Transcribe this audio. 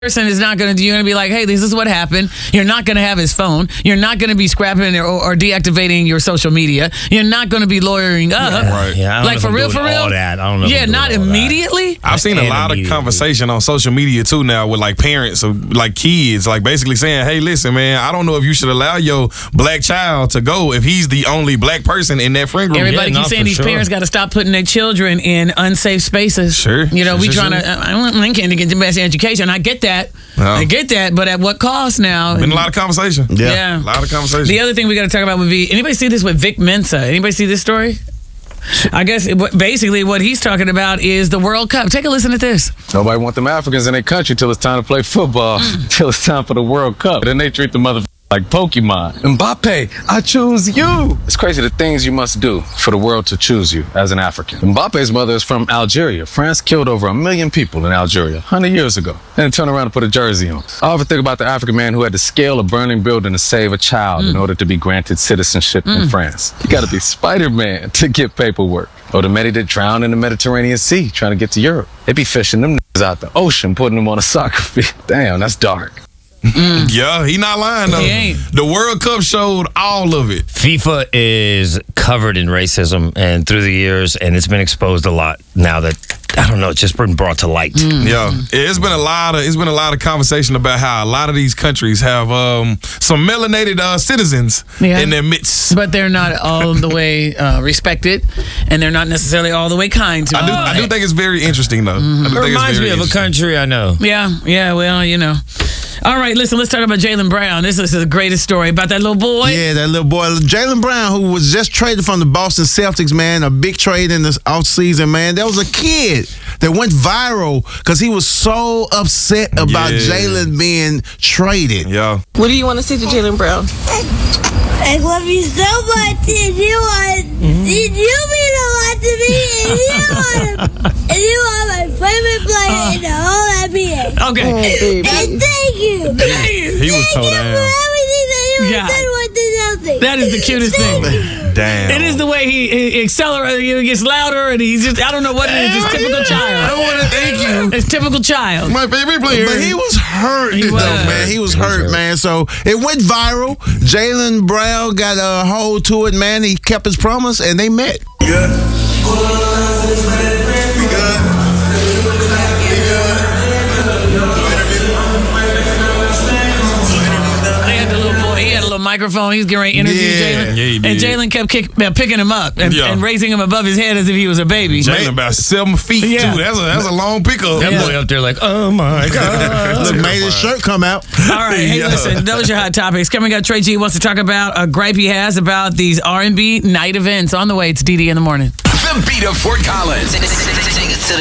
person is not going to, you're going to be like, hey, this is what happened. You're not going to have his phone. You're not going to be scrapping or deactivating your social media. You're not going to be lawyering up. Right. Yeah, I don't Like, know for if I'm real, doing for real? all that. I don't know. if Yeah, I'm doing not all that. immediately. I've seen a And lot of immediately. conversation on social media too now with like parents of like kids, like basically saying, hey, listen, man, I don't know if you should allow your black child to go if he's the only black person in that friend group. Everybody Yeah, keeps no, saying for these sure. parents got to stop putting their children in unsafe spaces. Sure, You know, sure, we sure, trying to, I want Lincoln to get the best education. I get that. No. I get that. But at what cost now? Been a lot of conversation. Yeah. A lot of conversation. The other thing we got to talk about would be, anybody see this with Vic Mensa? Anybody see this story? I guess basically what he's talking about is the World Cup. Take a listen to this. Nobody want them Africans in their country till it's time to play football, till it's time for the World Cup. Then they treat the mother like Pokemon. Mbappe, I choose you. It's crazy the things you must do for the world to choose you as an African. Mbappe's mother is from Algeria. France killed over 1 million people in Algeria 100 years ago. Then turn around and put a jersey on. I often think about the African man who had to scale a burning building to save a child in order to be granted citizenship in France. You gotta be Spider-Man to get paperwork. Or the many that drown in the Mediterranean Sea trying to get to Europe. They be fishing them out the ocean, putting them on a soccer field. Damn, that's dark. Yeah, he not lying though. He ain't. The World Cup showed all of it. FIFA is covered in racism and through the years, and it's been exposed a lot now that, I don't know, it's just been brought to light. Yeah, it's been a lot of conversation about how a lot of these countries have some melanated citizens Yeah. in their midst. But they're not all the way respected, and they're not necessarily all the way kind to I do think it's very interesting though. I do It think it's reminds very me of a interesting. country I know. Yeah, well, you know. All right, listen, let's talk about Jaylen Brown. This is the greatest story about that little boy. Yeah, that little boy, Jaylen Brown, who was just traded from the Boston Celtics, man, a big trade in the offseason, man. There was a kid that went viral because he was so upset about Yeah. Jaylen being traded. Yeah. What do you want to say to Jaylen Brown? I love you so much, and you mean a lot to me, and you are my favorite player in the whole NBA. Okay. Baby. And thank you. He was so Thank you down. for everything that you Yeah. have done with the Celtics. That is the cutest thing. Damn. It is the way he accelerates, he gets louder, and he's just, I don't know what it is. It's typical I child. want to thank you. It's typical child. My favorite player. But he was hurt, He though, was. man. He was hurt, man. So it went viral. Jaylen Brown got a hold to it, man. He kept his promise, and they met. They had the little boy. He had a little microphone. He was getting ready to interview Yeah. Jaylen. Yeah, he And did. Jaylen kept picking him up and Yeah. raising him above his head as if he was a baby. Jaylen about 7 feet Yeah. too. That's a long pickup. That boy up there like, oh my God. Look, made his shirt come out. All right, hey, Yeah. listen, those are your hot topics. Coming up, Trey G wants to talk about a gripe he has about these R&B night events on the way. It's DD in the morning. The beat of Fort Collins.